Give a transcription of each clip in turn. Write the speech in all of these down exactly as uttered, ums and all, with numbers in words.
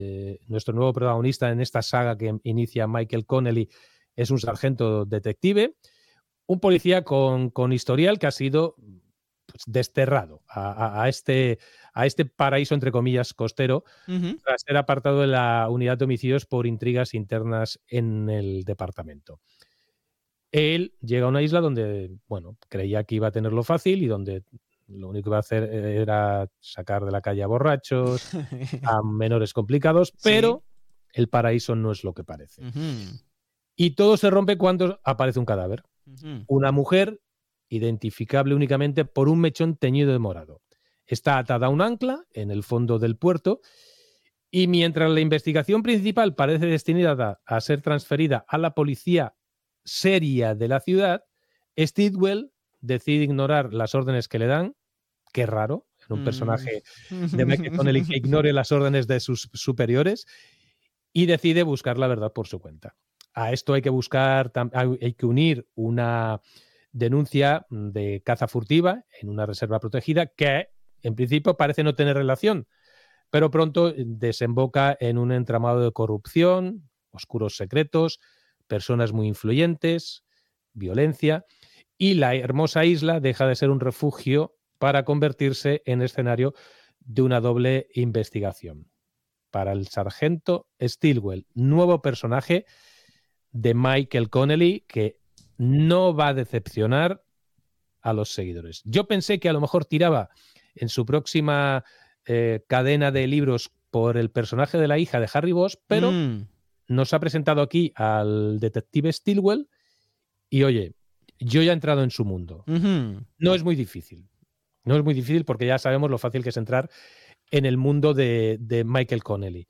eh, nuestro nuevo protagonista en esta saga que inicia Michael Connelly es un sargento detective, un policía con, con historial que ha sido pues, desterrado a, a, a, este, a este paraíso, entre comillas, costero, uh-huh. tras ser apartado de la unidad de homicidios por intrigas internas en el departamento. Él llega a una isla donde, bueno, creía que iba a tenerlo fácil y donde lo único que iba a hacer era sacar de la calle a borrachos, a menores complicados, pero sí. El paraíso no es lo que parece. Uh-huh. Y todo se rompe cuando aparece un cadáver. Uh-huh. Una mujer identificable únicamente por un mechón teñido de morado. Está atada a un ancla en el fondo del puerto y mientras la investigación principal parece destinada a ser transferida a la policía seria de la ciudad, Stillwell decide ignorar las órdenes que le dan. Qué raro, en un personaje mm. de Michael Connelly que ignore las órdenes de sus superiores y decide buscar la verdad por su cuenta. A esto hay que buscar, hay que unir una denuncia de caza furtiva en una reserva protegida que en principio parece no tener relación, pero pronto desemboca en un entramado de corrupción, oscuros secretos, personas muy influyentes, violencia, y la hermosa isla deja de ser un refugio para convertirse en escenario de una doble investigación. Para el sargento Stillwell, nuevo personaje de Michael Connelly que no va a decepcionar a los seguidores. Yo pensé que a lo mejor tiraba en su próxima eh, cadena de libros por el personaje de la hija de Harry Bosch, pero mm. nos ha presentado aquí al detective Stillwell y oye, yo ya he entrado en su mundo. Uh-huh. No es muy difícil. No es muy difícil porque ya sabemos lo fácil que es entrar en el mundo de, de Michael Connelly.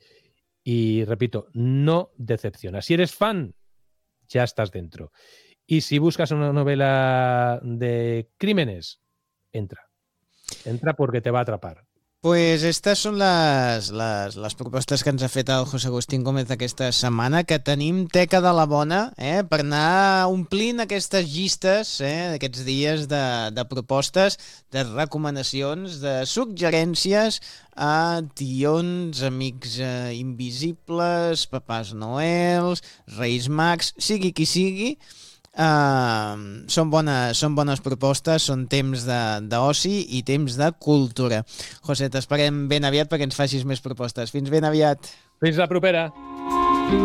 Y repito, no decepciona. Si eres fan, ya estás dentro. Y si buscas una novela de crímenes, entra. Entra porque te va a atrapar. Pues estas són les, les, les propostes que ens ha fet el José Agustín Gómez aquesta setmana, que tenim teca de la bona eh, per anar omplint aquestes llistes eh, d'aquests dies de, de propostes, de recomanacions, de suggerències a tions, amics eh, invisibles, papàs noels, reis mags, sigui qui sigui. Uh, són, bones, són bones propostes, són temps d'oci i temps de cultura. José, t'esperem ben aviat perquè ens facis més propostes. Fins ben aviat. Fins la propera.